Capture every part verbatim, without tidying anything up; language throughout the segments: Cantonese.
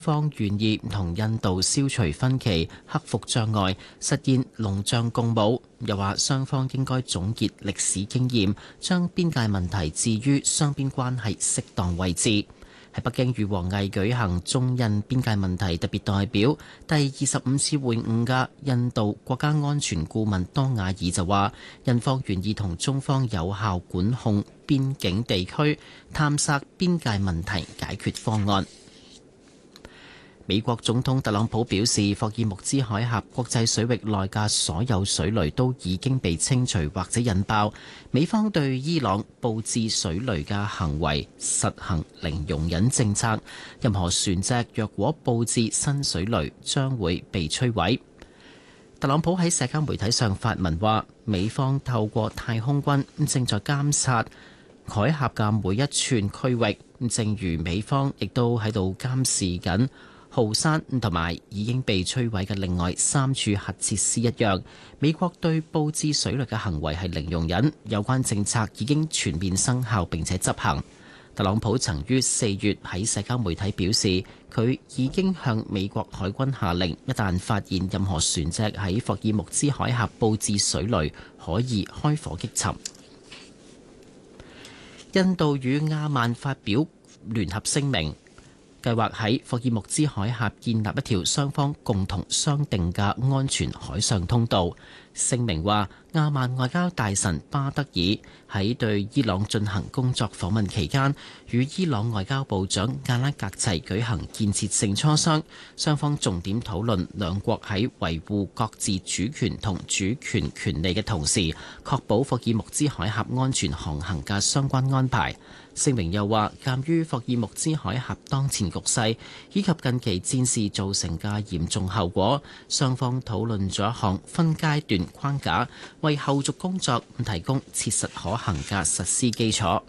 方願意同印度消除分歧、克服障礙，實現龍象共舞。又話雙方應該總結歷史經驗，將邊界問題置於雙邊關係適當位置。喺北京與王毅舉行中印邊界問題特別代表第二十五次會晤嘅印度國家安全顧問多瓦爾就話，印方願意同中方有效管控邊境地區，探索邊界問題解決方案。美國總統特朗普表示，霍爾木茲海峽國際水域內嘅所有水雷都已經被清除或者引爆。美方對伊朗佈置水雷嘅行為實行零容忍政策，任何船隻若果佈置新水雷，將會被摧毀。特朗普喺社交媒體上發文話，美方透過太空軍正在監察海峽嘅每一寸區域，正如美方亦都喺度監視緊浩山同埋已經被摧毀嘅另外三處核設施一樣，美國對佈置水雷嘅行為係零容忍，有關政策已經全面生效並且執行。特朗普曾於四月喺社交媒體表示，佢已經向美國海軍下令，一旦發現任何船隻喺霍爾木茲海峽佈置水雷，可以開火擊沉。印度與亞曼發表聯合聲明，計劃喺霍爾木茲海峽建立一條雙方共同商定嘅安全海上通道。聲明話，亞曼外交大臣巴德爾喺對伊朗進行工作訪問期間，與伊朗外交部長阿拉格齊舉行建設性磋商，雙方重點討論兩國喺維護各自主權同主權權利嘅同時，確保霍爾木茲海峽安全航行嘅相關安排。聲明又話，鑑於霍爾木茲海峽當前局勢以及近期戰事造成嘅嚴重後果，雙方討論咗一項分階段框架，為後續工作提供切實可行嘅實施基礎。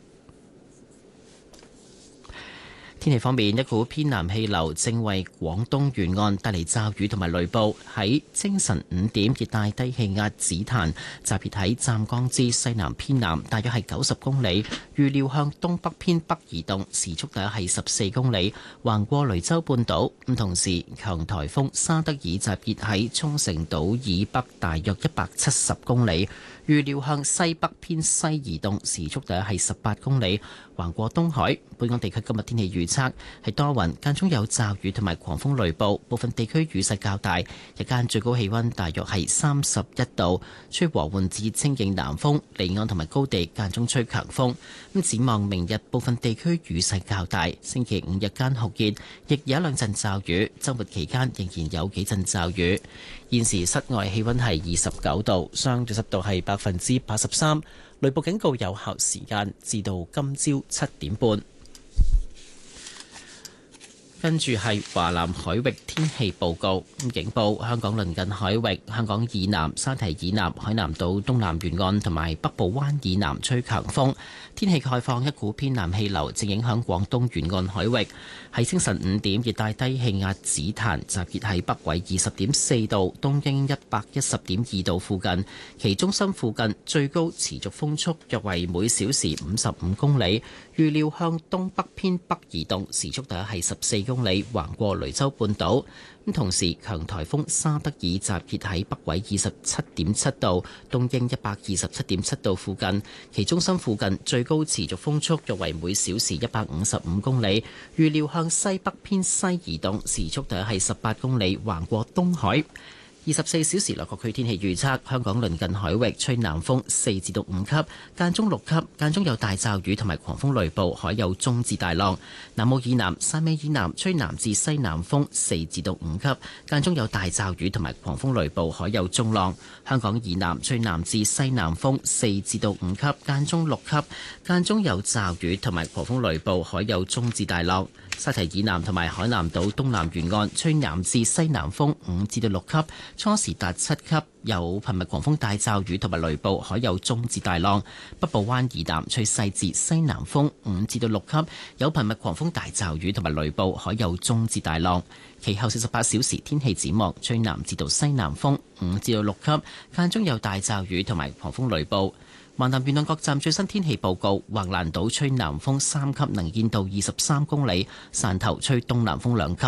天氣方面，一股偏南氣流正為廣東沿岸帶嚟驟雨同埋雷暴。喺清晨五點，熱帶低氣壓紫檀集結喺湛江之西南偏南，大約係九十公里，預料向東北偏北移動，時速大約係十四公里，橫過雷州半島。咁同時，強颱風沙德爾集結喺沖繩島以北，大約一百七十公里，預料向西北偏西移動，時速大約係十八公里，橫過東海。本港地區今日天氣預測係多雲，間中有驟雨同埋狂風雷暴，部分地區雨勢較大。日間最高氣溫大約係三十一度，吹和緩至清勁南風，離岸同埋高地間中吹強風。咁展望明日部分地區雨勢較大，星期五日間酷熱，亦有一兩陣驟雨。週末期間仍然有幾陣驟雨。現時室外氣溫係二十九度，相對濕度係百分之八十三，雷暴警告有效時間至到今朝七點半。跟住係華南海域天氣報告，警報香港鄰近海域、香港以南、沙堤以南、海南島東南沿岸同埋北部灣以南吹強風。天氣概況，一股偏南氣流正影響廣東沿岸海域。喺清晨五點，熱帶低氣壓紫檀集結喺北緯二十點四度、東經一百一十點二度附近，其中心附近最高持續風速約為每小時五十五公里，預料向東北偏北移動，時速大約係十四公里，橫過雷州半島。咁同時，強颱風沙德爾集結喺北緯二十七點七度、東經一百二十七點七度附近，其中心附近最高持續風速約為每小時一百五十五公里，預料向西北偏西移動，時速大約係十八公里，橫過東海。二十四小時內各區天氣預測：香港鄰近海域吹南風四至到五級，間中六級，間中有大驟雨同埋狂風雷暴，海有中至大浪。南澳以南、汕尾以南吹南至西南風四至到五級，間中有大驟雨同埋狂風雷暴，海有中浪。香港以南吹南至西南風四至到五級，間中六級，間中有驟雨同埋狂風雷暴，海有中至大浪。沙堤以南同埋海南島東南沿岸吹南至西南風五至到六級，初時達七級，有頻密狂風大驟雨同埋雷暴，海有中至大浪。北部灣以南吹西至西南風五至到六級，有頻密狂風大驟雨同埋雷暴，海有中至大浪。其後四十八小時天氣展望，吹南至到西南風五至到六級，間中有大驟雨同埋狂風雷暴。 橫南沿岸各站最新天氣報告：橫瀾島吹南風三級，能見度二十三公里；汕頭吹東南風兩級，